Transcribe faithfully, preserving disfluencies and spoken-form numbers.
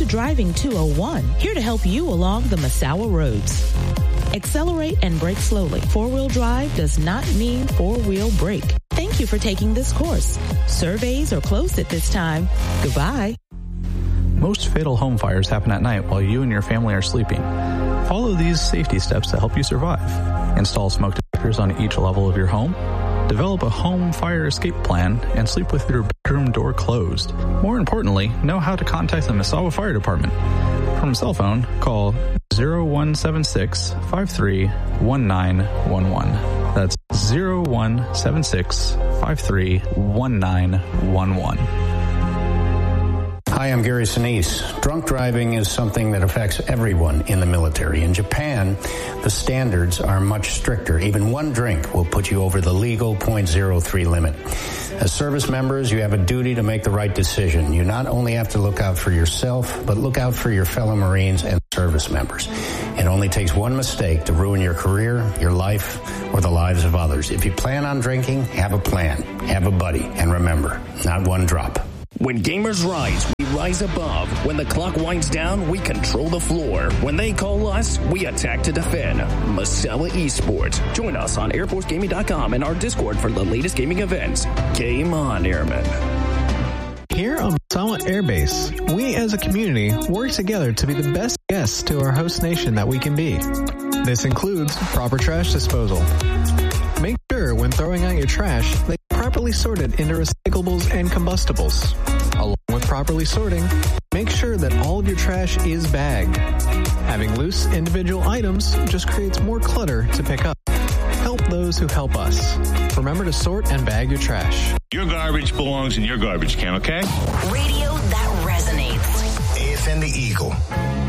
Driving two oh one, here to help you along the Massawa roads. Accelerate and brake slowly. Four-wheel drive does not mean four-wheel brake. Thank you for taking this course. Surveys are closed at this time. Goodbye. Most fatal home fires happen at night while you and your family are sleeping. Follow these safety steps to help you survive. Install smoke detectors on each level of your home. Develop a home fire escape plan and sleep with your bedroom door closed. More importantly, know how to contact the Massawa Fire Department. From a cell phone, call zero one seven six, five three one nine one one. That's zero one seven six, five three one nine one one. Hi, I'm Gary Sinise. Drunk driving is something that affects everyone in the military. In Japan, the standards are much stricter. Even one drink will put you over the legal point zero three limit. As service members, you have a duty to make the right decision. You not only have to look out for yourself, but look out for your fellow Marines and service members. It only takes one mistake to ruin your career, your life, or the lives of others. If you plan on drinking, have a plan, have a buddy, and remember, not one drop. When gamers rise, we rise above. When the clock winds down, we control the floor. When they call us, we attack to defend. Massawa Esports. Join us on air force gaming dot com and our Discord for the latest gaming events. Game on, Airmen. Here on Massawa Air Base, we as a community work together to be the best guests to our host nation that we can be. This includes proper trash disposal. Make sure when throwing out your trash, they properly sorted into recyclables and combustibles. Along with properly sorting, make sure that all of your trash is bagged. Having loose individual items just creates more clutter to pick up. Help those who help us. Remember to sort and bag your trash. Your garbage belongs in your garbage can, okay? Radio that resonates. A F N The Eagle.